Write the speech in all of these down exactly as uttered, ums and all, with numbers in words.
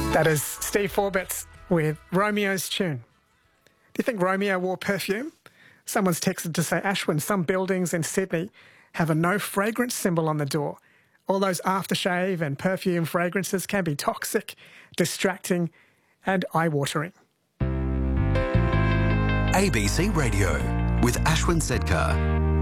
That is Steve Forbes with Romeo's Tune. Do you think Romeo wore perfume? Someone's texted to say, Ashwin, some buildings in Sydney have a no fragrance symbol on the door. All those aftershave and perfume fragrances can be toxic, distracting and eye-watering. A B C Radio with Ashwin Sedkar.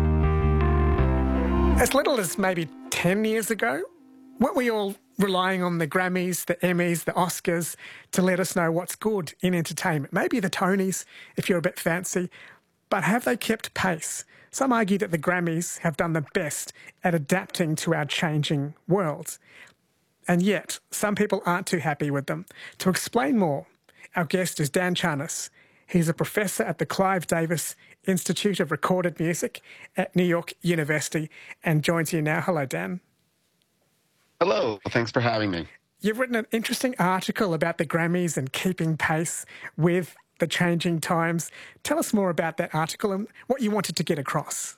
As little as maybe ten years ago, weren't we all relying on the Grammys, the Emmys, the Oscars to let us know what's good in entertainment? Maybe the Tonys, if you're a bit fancy. But have they kept pace? Some argue that the Grammys have done the best at adapting to our changing world. And yet, some people aren't too happy with them. To explain more, our guest is Dan Charnas. He's a professor at the Clive Davis Institute of Recorded Music at New York University and joins you now. Hello, Dan. Hello. Thanks for having me. You've written an interesting article about the Grammys and keeping pace with the changing times. Tell us more about that article and what you wanted to get across.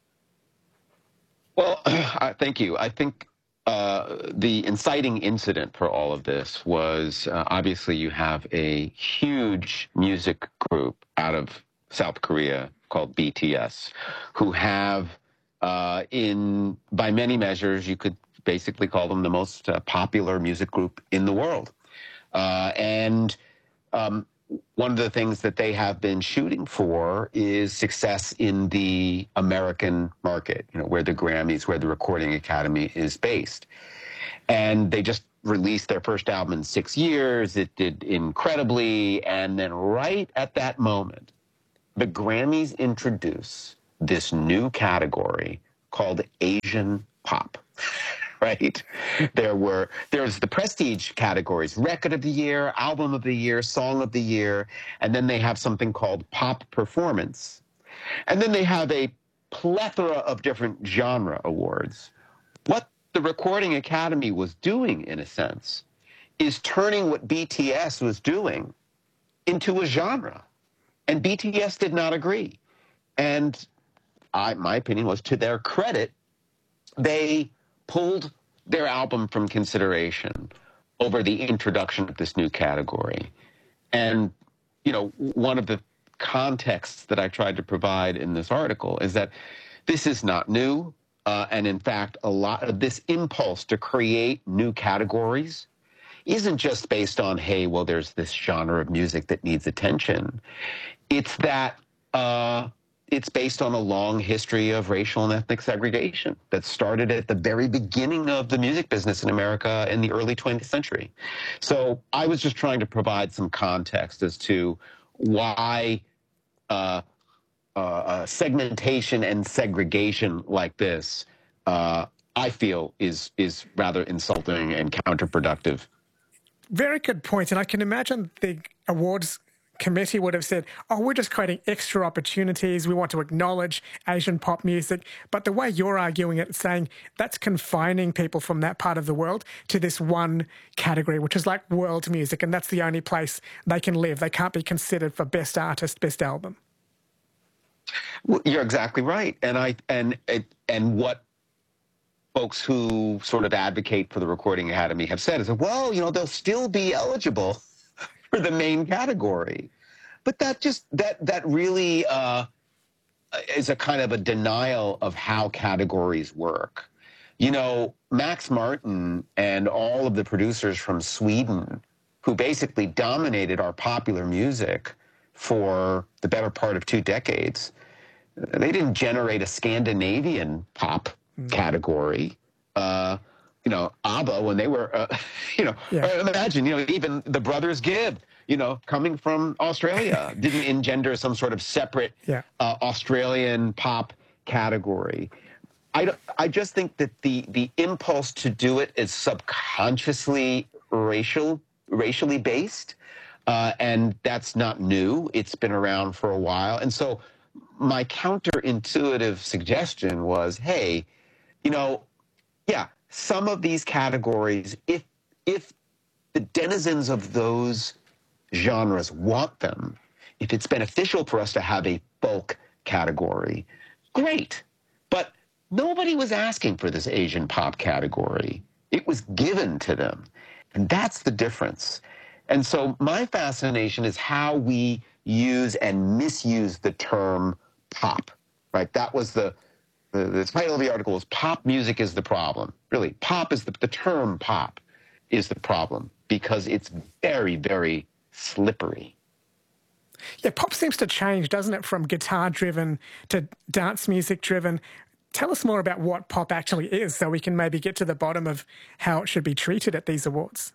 Well, uh, thank you. I think uh, the inciting incident for all of this was uh, obviously you have a huge music group out of South Korea called B T S, who have, uh, in by many measures, you could basically call them the most uh, popular music group in the world. Uh, and um, one of the things that they have been shooting for is success in the American market, you know, where the Grammys, where the Recording Academy is based. And they just released their first album in six years. It did incredibly. And then right at that moment, the Grammys introduce this new category called Asian pop. Right? There were, there's the prestige categories, record of the year, album of the year, song of the year, and then they have something called pop performance. And then they have a plethora of different genre awards. What the Recording Academy was doing, in a sense, is turning what B T S was doing into a genre. And B T S did not agree. And I, my opinion was, to their credit, they pulled their album from consideration over the introduction of this new category. And, you know, one of the contexts that I tried to provide in this article is that this is not new. Uh, and in fact, a lot of this impulse to create new categories isn't just based on, hey, well, there's this genre of music that needs attention. It's that, uh, it's based on a long history of racial and ethnic segregation that started at the very beginning of the music business in America in the early twentieth century. So I was just trying to provide some context as to why uh, uh, uh, segmentation and segregation like this, uh, I feel, is is rather insulting and counterproductive. Very good point. And I can imagine the awards committee would have said, oh, we're just creating extra opportunities. We want to acknowledge Asian pop music. But the way you're arguing it, saying that's confining people from that part of the world to this one category, which is like world music, and that's the only place they can live. They can't be considered for best artist, best album. Well, you're exactly right. And I and and what folks who sort of advocate for the Recording Academy have said is that, well, you know, they'll still be eligible for the main category. But that just, that that really uh, is a kind of a denial of how categories work. You know, Max Martin and all of the producers from Sweden, who basically dominated our popular music for the better part of two decades, they didn't generate a Scandinavian pop mm. category. Uh, You know, ABBA, when they were, uh, you know, yeah. imagine, you know, even the Brothers Gibb, you know, coming from Australia, didn't engender some sort of separate yeah. uh, Australian pop category. I, I just think that the, the impulse to do it is subconsciously racial, racially based, uh, and that's not new. It's been around for a while. And so my counterintuitive suggestion was, hey, you know, yeah, some of these categories, if if the denizens of those genres want them, if it's beneficial for us to have a folk category, great. But nobody was asking for this Asian pop category. It was given to them. And that's the difference. And so my fascination is how we use and misuse the term pop, right? That was the, the, the title of the article was Pop Music is the Problem. Really, pop is the, the term pop is the problem because it's very, very slippery. Yeah, pop seems to change, doesn't it, from guitar-driven to dance music-driven. Tell us more about what pop actually is so we can maybe get to the bottom of how it should be treated at these awards.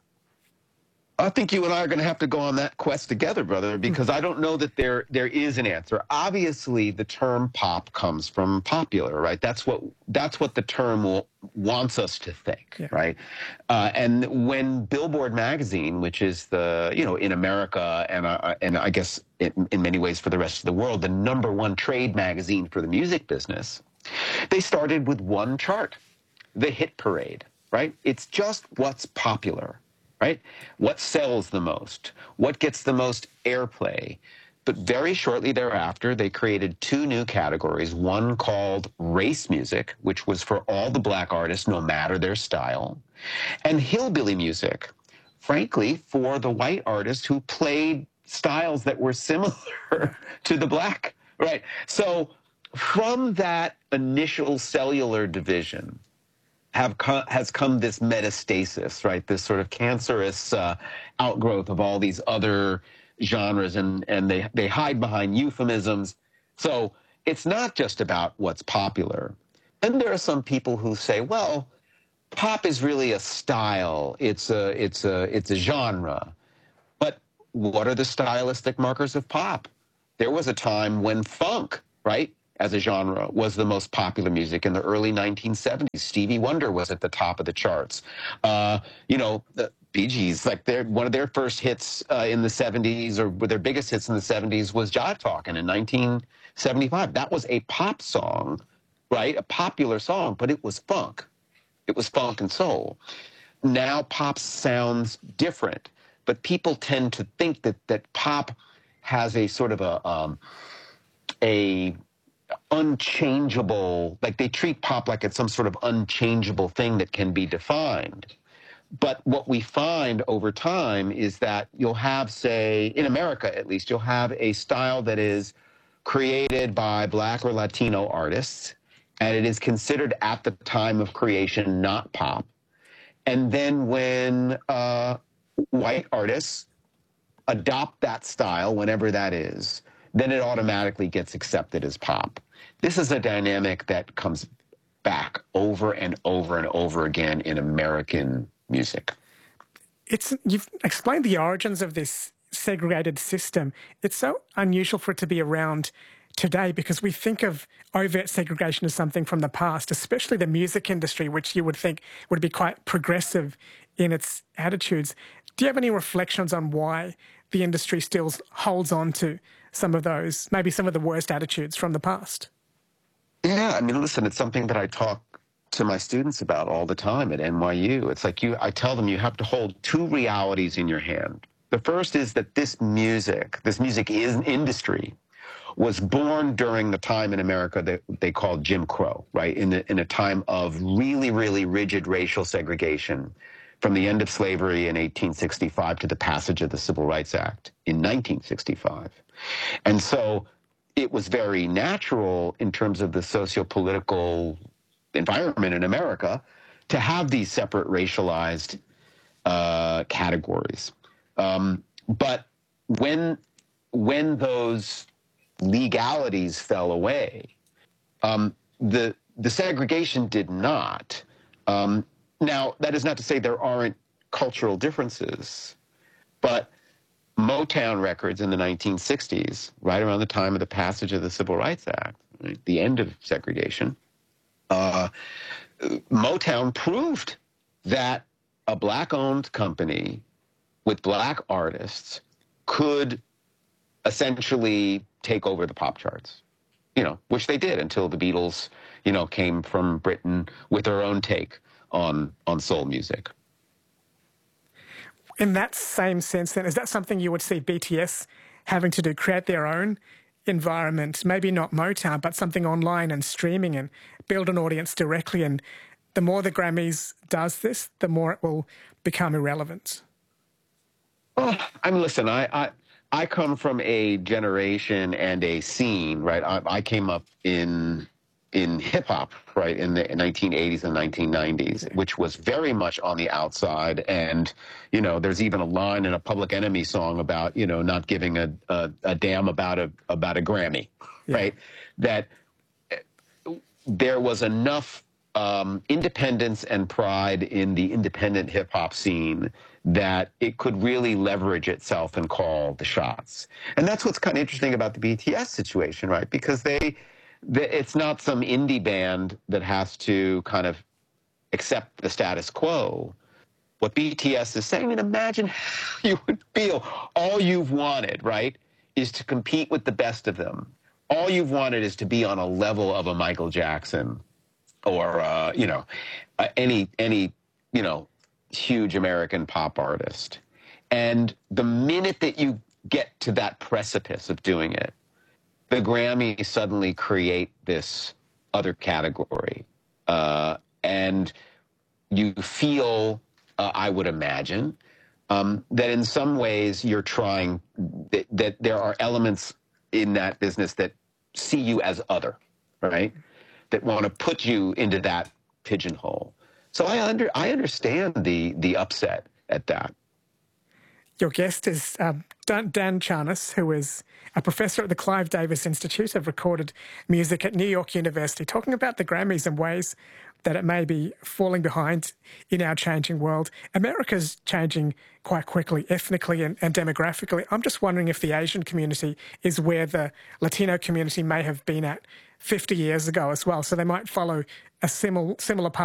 I think you and I are going to have to go on that quest together, brother, because I don't know that there there is an answer. Obviously, the term pop comes from popular, right? That's what that's what the term will, wants us to think, yeah. right? Uh, and when Billboard magazine, which is the, you know, in America and uh, and I guess in, in many ways for the rest of the world, the number one trade magazine for the music business, they started with one chart, the hit parade, right? It's just what's popular. Right? What sells the most? What gets the most airplay? But very shortly thereafter, they created two new categories, one called race music, which was for all the black artists, no matter their style, and hillbilly music, frankly, for the white artists who played styles that were similar to the black, right? So from that initial cellular division, have come, has come this metastasis, right? This sort of cancerous uh, outgrowth of all these other genres, and, and they, they hide behind euphemisms. So it's not just about what's popular. And there are some people who say, well, pop is really a style. It's a, it's a, it's a genre. But what are the stylistic markers of pop? There was a time when funk, right, as a genre, was the most popular music in the early nineteen seventies. Stevie Wonder was at the top of the charts. Uh, you know, the Bee Gees, like their, one of their first hits uh, in the seventies, or their biggest hits in the seventies, was Jive Talkin' in nineteen seventy-five. That was a pop song, right? A popular song, but it was funk. It was funk and soul. Now pop sounds different, but people tend to think that that pop has a sort of a um, a unchangeable, like they treat pop like it's some sort of unchangeable thing that can be defined. But what we find over time is that you'll have, say, in America at least, you'll have a style that is created by Black or Latino artists, and it is considered at the time of creation not pop. And then when uh, white artists adopt that style, whenever that is, then it automatically gets accepted as pop. This is a dynamic that comes back over and over and over again in American music. It's, you've explained the origins of this segregated system. It's so unusual for it to be around today because we think of overt segregation as something from the past, especially the music industry, which you would think would be quite progressive in its attitudes. Do you have any reflections on why the industry still holds on to some of those, maybe some of the worst attitudes from the past? Yeah, I mean, listen, it's something that I talk to my students about all the time at N Y U. It's like you, I tell them you have to hold two realities in your hand. The first is that this music, this music is industry, was born during the time in America that they called Jim Crow, right? In, the, in a time of really, really rigid racial segregation, from the end of slavery in eighteen sixty-five to the passage of the Civil Rights Act in nineteen sixty-five. And so it was very natural in terms of the socio-political environment in America to have these separate racialized uh, categories. Um, but when, when those legalities fell away, um, the, the segregation did not. Um, now, that is not to say there aren't cultural differences, but Motown records in the nineteen sixties, right around the time of the passage of the Civil Rights Act, right, the end of segregation, uh, Motown proved that a black-owned company with black artists could essentially take over the pop charts, you know, which they did until the Beatles, you know, came from Britain with their own take on, on soul music. In that same sense, then, is that something you would see B T S having to do, create their own environment, maybe not Motown, but something online and streaming and build an audience directly? And the more the Grammys does this, the more it will become irrelevant. Oh, I mean, listen, I, I I come from a generation and a scene, right? I, I came up in in hip hop, right, in the nineteen eighties and nineteen nineties, which was very much on the outside. And, you know, there's even a line in a Public Enemy song about, you know, not giving a a, a damn about a about a Grammy, Yeah. right? That there was enough um, independence and pride in the independent hip hop scene that it could really leverage itself and call the shots. And that's what's kind of interesting about the B T S situation, right? Because they, they it's not some indie band that has to kind of accept the status quo. What B T S is saying, I mean, imagine how you would feel. All you've wanted, right, is to compete with the best of them. All you've wanted is to be on a level of a Michael Jackson or, uh, you know, uh, any, any, you know, huge American pop artist. And the minute that you get to that precipice of doing it, the Grammys suddenly create this other category. Uh, and you feel, uh, I would imagine, um, that in some ways you're trying, that, that there are elements in that business that see you as other, right? That want to put you into that pigeonhole. So I under I understand the the upset at that. Your guest is um, Dan, Dan Charnas, who is a professor at the Clive Davis Institute of Recorded Music at New York University, talking about the Grammys and ways that it may be falling behind in our changing world. America's changing quite quickly, ethnically and, and demographically. I'm just wondering if the Asian community is where the Latino community may have been at fifty years ago as well. So they might follow a similar, similar path.